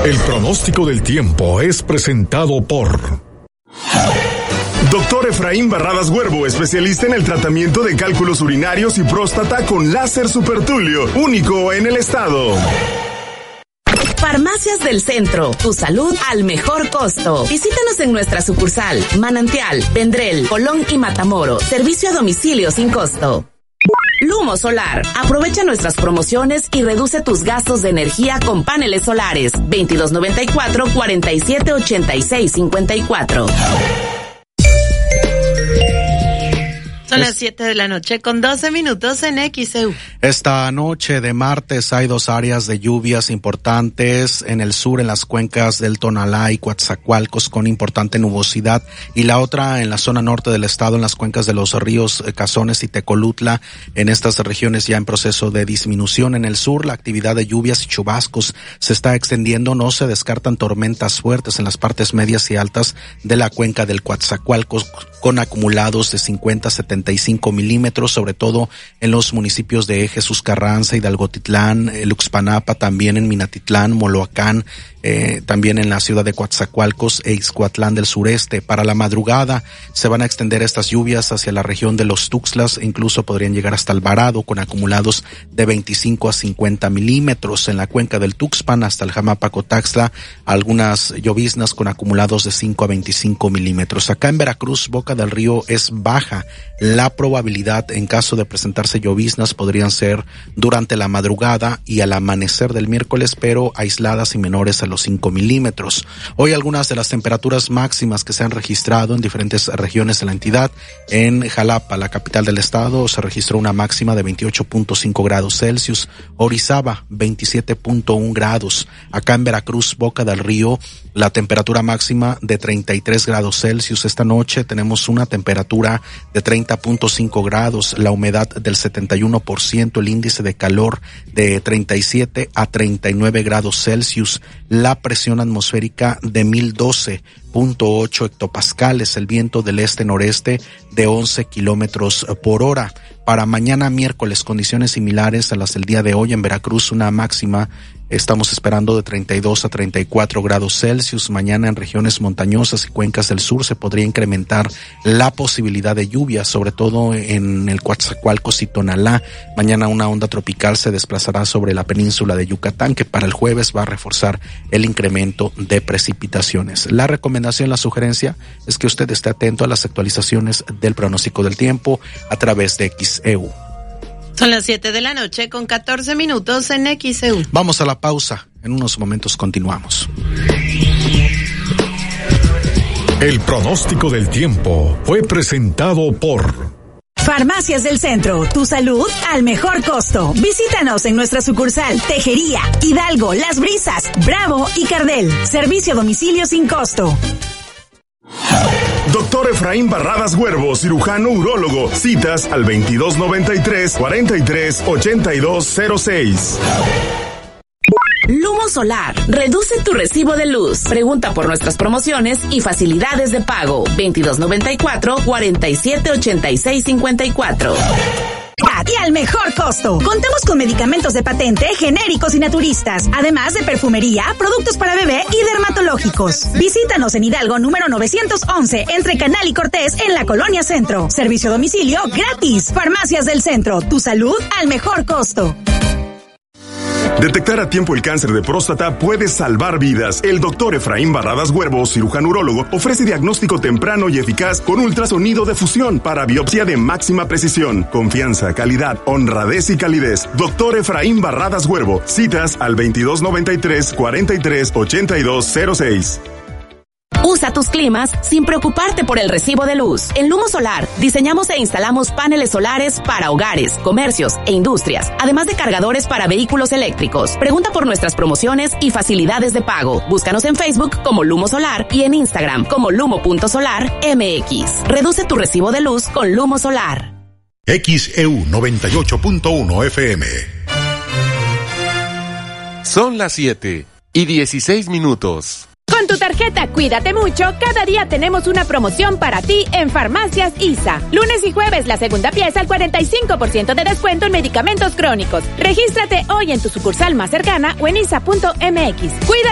El pronóstico del tiempo es presentado por Doctor Efraín Barradas Huervo, especialista en el tratamiento de cálculos urinarios y próstata con láser supertulio, único en el estado. Farmacias del Centro, tu salud al mejor costo. Visítanos en nuestra sucursal, Manantial, Vendrell, Colón y Matamoros. Servicio a domicilio sin costo. Lumo Solar. Aprovecha nuestras promociones y reduce tus gastos de energía con paneles solares. 2294-478654. Son las 7 de la noche con 12 minutos en XEU. Esta noche de martes hay dos áreas de lluvias importantes en el sur, en las cuencas del Tonalá y Coatzacoalcos, con importante nubosidad, y la otra en la zona norte del estado, en las cuencas de los ríos Cazones y Tecolutla. En estas regiones ya en proceso de disminución. En el sur, la actividad de lluvias y chubascos se está extendiendo. No se descartan tormentas fuertes en las partes medias y altas de la cuenca del Coatzacoalcos, con acumulados de 50 a 75 milímetros, sobre todo en los municipios de Jesús Carranza, Hidalgotitlán, Luxpanapa, también en Minatitlán, Moloacán, también en la ciudad de Coatzacoalcos e Ixcuatlán del sureste. Para la madrugada se van a extender estas lluvias hacia la región de los Tuxtlas, e incluso podrían llegar hasta Alvarado, con acumulados de 25 a 50 milímetros. En la cuenca del Tuxpan hasta el Jamapacotaxtla, algunas lloviznas con acumulados de 5 a 25 milímetros. Acá en Veracruz, Boca del Río, es baja la probabilidad. En caso de presentarse lloviznas, podrían ser durante la madrugada y al amanecer del miércoles, pero aisladas y menores a los 5 milímetros. Hoy algunas de las temperaturas máximas que se han registrado en diferentes regiones de la entidad. En Jalapa, la capital del estado, se registró una máxima de 28.5 grados Celsius. Orizaba, 27.1 grados. Acá en Veracruz, Boca del Río, la temperatura máxima de 33 grados Celsius. Esta noche tenemos una temperatura de 30.5 grados, la humedad del 71%, el índice de calor de 37 a 39 grados Celsius, la presión atmosférica de 1012.8 hectopascales, el viento del este-noreste de 11 kilómetros por hora. Para mañana miércoles, condiciones similares a las del día de hoy en Veracruz, una máxima estamos esperando de 32 a 34 grados Celsius. Mañana en regiones montañosas y cuencas del sur se podría incrementar la posibilidad de lluvia, sobre todo en el Coatzacoalcos y Tonalá. Mañana una onda tropical se desplazará sobre la península de Yucatán, que para el jueves va a reforzar el incremento de precipitaciones. La recomendación, la sugerencia es que usted esté atento a las actualizaciones del pronóstico del tiempo a través de XEU. Son las 7 de la noche con 14 minutos en XEU. Vamos a la pausa. En unos momentos continuamos. El pronóstico del tiempo fue presentado por Farmacias del Centro, tu salud al mejor costo. Visítanos en nuestra sucursal Tejería, Hidalgo, Las Brisas, Bravo y Cardel. Servicio a domicilio sin costo. Doctor Efraín Barradas Huervo, cirujano urólogo. Citas al 2293-438206. Lumo Solar. Reduce tu recibo de luz. Pregunta por nuestras promociones y facilidades de pago. 2294-478654. Y al mejor costo. Contamos con medicamentos de patente, genéricos y naturistas, además de perfumería, productos para bebé y dermatológicos. Visítanos en Hidalgo número 911, entre Canal y Cortés, en la Colonia Centro. Servicio a domicilio gratis. Farmacias del Centro, tu salud al mejor costo. Detectar a tiempo el cáncer de próstata puede salvar vidas. El doctor Efraín Barradas Huervo, cirujano urólogo, ofrece diagnóstico temprano y eficaz con ultrasonido de fusión para biopsia de máxima precisión. Confianza, calidad, honradez y calidez. Doctor Efraín Barradas Huervo. Citas al 2293-438206. Usa tus climas sin preocuparte por el recibo de luz. En Lumo Solar diseñamos e instalamos paneles solares para hogares, comercios e industrias, además de cargadores para vehículos eléctricos. Pregunta por nuestras promociones y facilidades de pago. Búscanos en Facebook como Lumo Solar y en Instagram como lumo.solarmx. Reduce tu recibo de luz con Lumo Solar. XEU 98.1 FM. Son las 7:16. Con tu tarjeta Cuídate Mucho, cada día tenemos una promoción para ti en Farmacias ISA. Lunes y jueves, la segunda pieza al 45% de descuento en medicamentos crónicos. Regístrate hoy en tu sucursal más cercana o en isa.mx. Cuídate.